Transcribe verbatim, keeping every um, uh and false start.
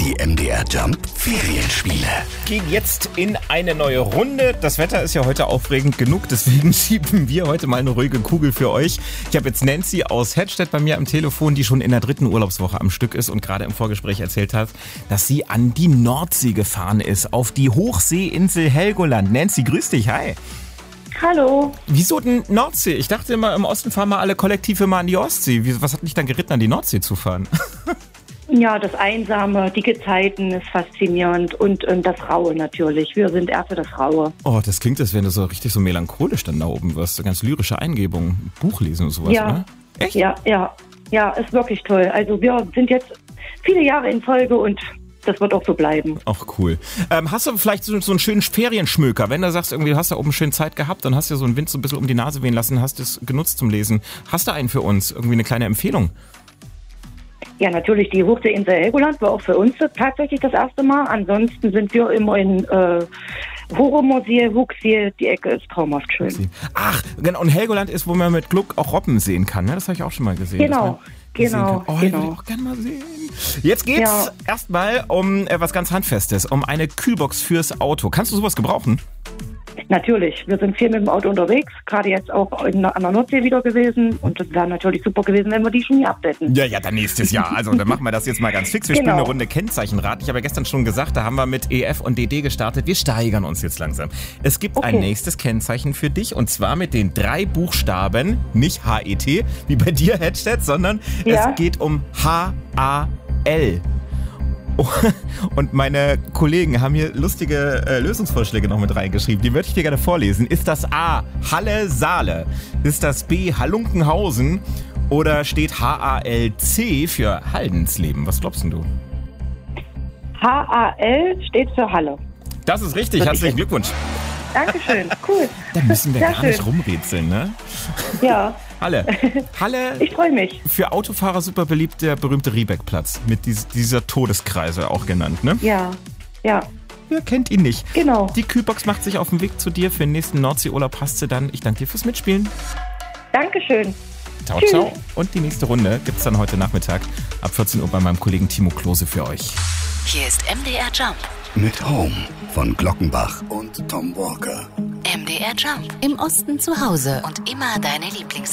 Die M D R Jump Ferienspiele Gehen jetzt in eine neue Runde. Das Wetter ist ja heute aufregend genug, deswegen schieben wir heute mal eine ruhige Kugel für euch. Ich habe jetzt Nancy aus Hedstedt bei mir am Telefon, die schon in der dritten Urlaubswoche am Stück ist und gerade im Vorgespräch erzählt hat, dass sie an die Nordsee gefahren ist, auf die Hochseeinsel Helgoland. Nancy, grüß dich, hi. Hallo. Wieso denn Nordsee? Ich dachte immer, im Osten fahren wir alle kollektiv immer an die Ostsee. Wie, was hat dich dann geritten, an die Nordsee zu fahren? Ja, das Einsame, die Gezeiten ist faszinierend und, und das Raue natürlich. Wir sind eher für das Raue. Oh, das klingt, als wenn du so richtig so melancholisch dann da oben wirst. So ganz lyrische Eingebung, Buch lesen und sowas, ja. Oder? Echt? Ja, ja, ja, ist wirklich toll. Also wir sind jetzt viele Jahre in Folge und das wird auch so bleiben. Ach, cool. Ähm, hast du vielleicht so, so einen schönen Ferienschmöker? Wenn du sagst, irgendwie, du hast da oben schön Zeit gehabt, dann hast du ja so einen Wind so ein bisschen um die Nase wehen lassen, hast es genutzt zum Lesen. Hast du einen für uns? Irgendwie eine kleine Empfehlung? Ja, natürlich, die Hochseeinsel Helgoland war auch für uns tatsächlich das erste Mal. Ansonsten sind wir immer in äh, Horemosee, Huxie, die Ecke ist traumhaft schön. Ach, genau, und Helgoland ist, wo man mit Glück auch Robben sehen kann, ne? Das habe ich auch schon mal gesehen. Genau. Genau, oh, genau. Ich will auch gerne mal sehen. Jetzt geht's ja. erstmal um äh, was ganz Handfestes, um eine Kühlbox fürs Auto. Kannst du sowas gebrauchen? Natürlich. Wir sind viel mit dem Auto unterwegs, gerade jetzt auch in, an der Nordsee wieder gewesen. Und das wäre natürlich super gewesen, wenn wir die schon hier abdecken. Ja, ja, dann nächstes Jahr. Also dann machen wir das jetzt mal ganz fix. Wir genau. spielen eine Runde Kennzeichenrat. Ich habe ja gestern schon gesagt, da haben wir mit E F und D D gestartet. Wir steigern uns jetzt langsam. Es gibt okay. ein nächstes Kennzeichen für dich und zwar mit den drei Buchstaben, nicht H E T, wie bei dir, Hedstedt, sondern ja. es geht um H A L. Und meine Kollegen haben hier lustige äh, Lösungsvorschläge noch mit reingeschrieben. Die würde ich dir gerne vorlesen. Ist das A, Halle, Saale? Ist das B, Halunkenhausen? Oder steht H A L C für Haldensleben? Was glaubst du? H A L steht für Halle. Das ist richtig. Das Herzlichen ist Glückwunsch. Dankeschön. Cool. Da müssen wir Sehr gar schön. nicht rumrätseln, ne? Ja. Halle. Halle. Ich freue mich. Für Autofahrer super beliebt, der berühmte Riebeck-Platz. Mit dies, dieser Todeskreise auch genannt, ne? Ja. Ja. Wer kennt ihn nicht? Genau. Die Kühlbox macht sich auf den Weg zu dir. Für den nächsten Nordseeurlaub hast du dann. Ich danke dir fürs Mitspielen. Dankeschön. Ciao, Tschüss. ciao. Und die nächste Runde gibt's dann heute Nachmittag ab vierzehn Uhr bei meinem Kollegen Timo Klose für euch. Hier ist M D R Jump. mit Home von Glockenbach und Tom Walker. M D R Jump. Im Osten zu Hause und immer deine Lieblings